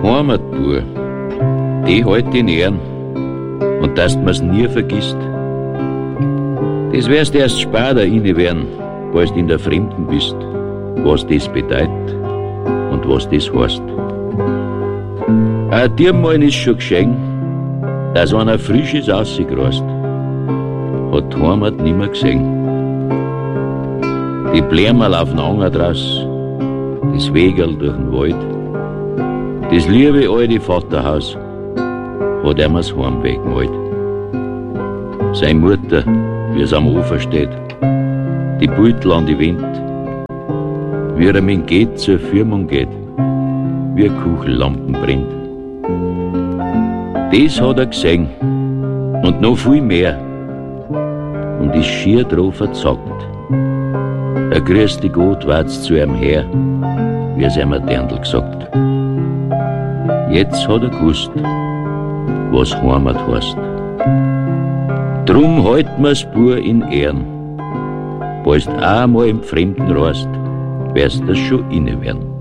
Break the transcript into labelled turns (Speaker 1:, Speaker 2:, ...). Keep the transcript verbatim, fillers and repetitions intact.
Speaker 1: Heimatbur, die halt in Ehren und dass du mir's nie vergisst. Das wirst erst später inne werden, als du in der Fremden bist, was das bedeutet und was das heißt. Auch dir mal ist schon geschehen, dass einer Frisches rausgrast, hat die Heimat nimmer gesehen. Die Blämer laufen anger draus, das Wegerl durch den Wald, das liebe alte Vaterhaus hat ihm das Heimweg gemalt. Seine Mutter, wie es am Ufer steht, die Beutel an die Wind, wie er ihm geht zur Firmung geht, wie Kuchenlampen brennt. Das hat er gesehen und noch viel mehr und ist schier drauf verzagt. Er grüßt die Gott wart's zu ihm her, wie es ihm der Dirndl gesagt. Jetzt hat er gewusst, was Heimat heißt. Drum halt mir's Bur in Ehren. Bald auch mal im Fremden reist, wirst das schon inne werden.